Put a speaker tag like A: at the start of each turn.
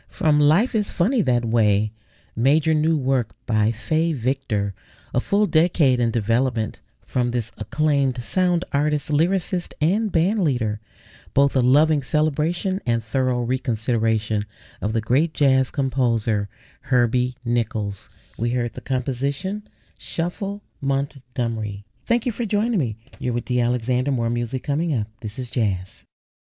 A: From Life is Funny That Way, major new work by Faye Victor, a full decade in development from this acclaimed sound artist, lyricist, and bandleader, both a loving celebration and thorough reconsideration of the great jazz composer Herbie Nichols. We heard the composition, Shuffle Montgomery. Thank you for joining me. You're with D. Alexander. More music coming up. This is Jazz.